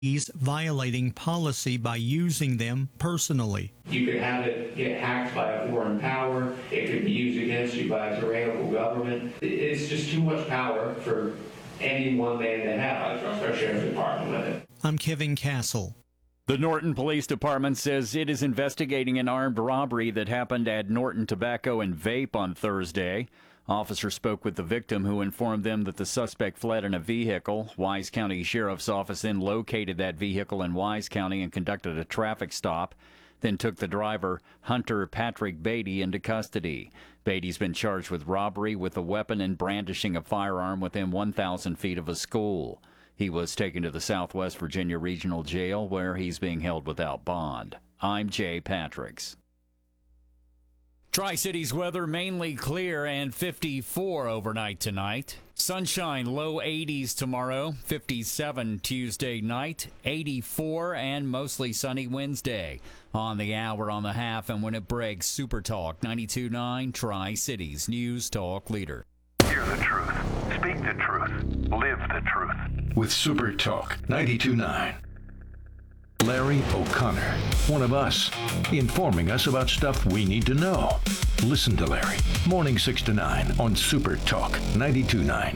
He's violating policy by using them personally. You could have it get hacked by a foreign power. It could be used against you by a tyrannical government. It's just too much power for any one man to have. I trust our sheriff's department with it. I'm Kevin Castle. The Norton Police Department says it is investigating an armed robbery that happened at Norton Tobacco and Vape on Thursday. Officers spoke with the victim, who informed them that the suspect fled in a vehicle. Wise County Sheriff's Office then located that vehicle in Wise County and conducted a traffic stop, then took the driver, Hunter Patrick Beatty, into custody. Beatty's been charged with robbery with a weapon and brandishing a firearm within 1,000 feet of a school. He was taken to the Southwest Virginia Regional Jail, where he's being held without bond. I'm Jay Patricks. Tri-Cities weather mainly clear and 54 overnight tonight. Sunshine, low 80s tomorrow, 57 Tuesday night, 84 and mostly sunny Wednesday. On the hour, on the half, and when it breaks, Super Talk 92.9 Tri-Cities News Talk Leader. Hear the truth. Speak the truth. Live the truth. With Super Talk 92.9. Larry O'Connor, one of us, informing us about stuff we need to know. Listen to Larry, morning 6 to 9 on Super Talk 92.9.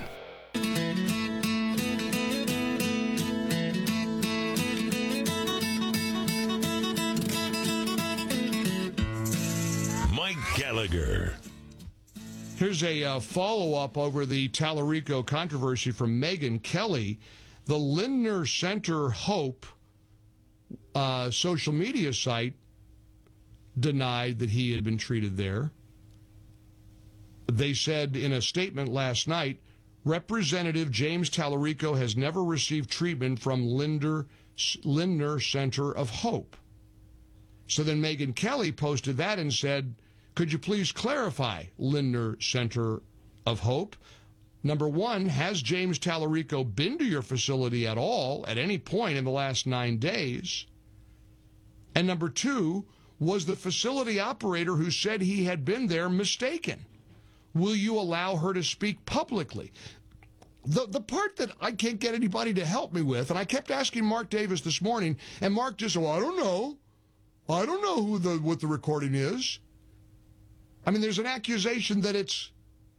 Mike Gallagher. Here's a follow-up over the Tallarico controversy from Megyn Kelly. The Lindner Center Hope social media site denied that he had been treated there. They said in a statement last night, Representative James Tallarico has never received treatment from Lindner Center of Hope. So then Megyn Kelly posted that and said, could you please clarify Lindner Center of Hope? Number one, has James Tallarico been to your facility at all at any point in the last 9 days? And number two, was the facility operator who said he had been there mistaken? Will you allow her to speak publicly? The part that I can't get anybody to help me with, and I kept asking Mark Davis this morning, and Mark just said, well, I don't know. I don't know what the recording is. I mean, there's an accusation that it's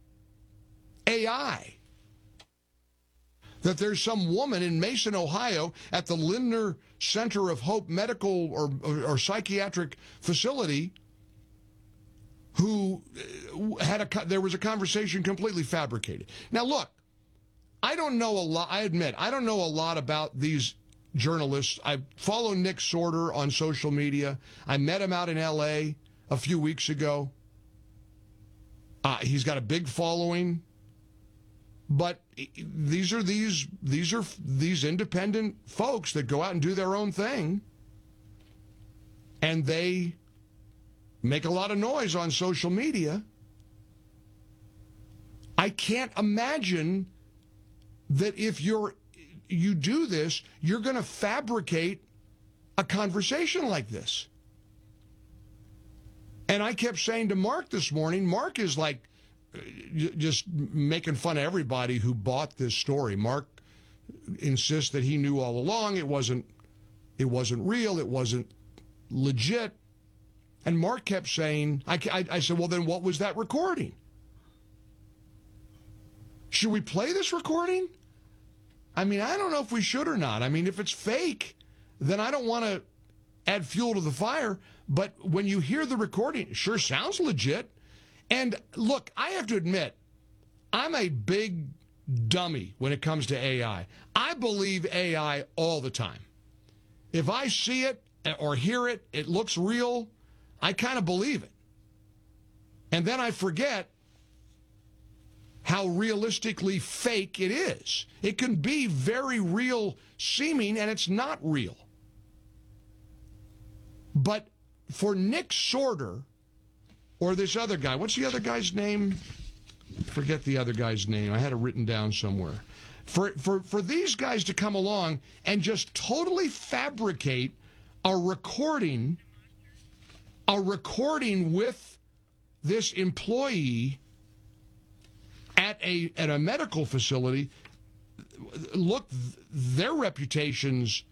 AI. That there's some woman in Mason, Ohio, at the Lindner Center of Hope medical or psychiatric facility who there was a conversation completely fabricated. Now, look, I don't know a lot. I admit, I don't know a lot about these journalists. I follow Nick Sorter on social media. I met him out in L.A. a few weeks ago. He's got a big following. But these are independent folks that go out and do their own thing, and they make a lot of noise on social media. I can't imagine that if you do this, you're going to fabricate a conversation like this. And I kept saying to Mark this morning, Mark is like, just making fun of everybody who bought this story. Mark insists that he knew all along it wasn't real, it wasn't legit. And Mark kept saying, I said, well, then what was that recording? Should we play this recording? I mean, I don't know if we should or not. I mean, if it's fake, then I don't want to add fuel to the fire. But when you hear the recording, it sure sounds legit. And look, I have to admit, I'm a big dummy when it comes to AI. I believe AI all the time. If I see it or hear it, it looks real, I kind of believe it. And then I forget how realistically fake it is. It can be very real seeming, and it's not real. But for Nick Sorter, or this other guy. What's the other guy's name? Forget the other guy's name. I had it written down somewhere. For these guys to come along and just totally fabricate a recording with this employee at a medical facility, look, their reputations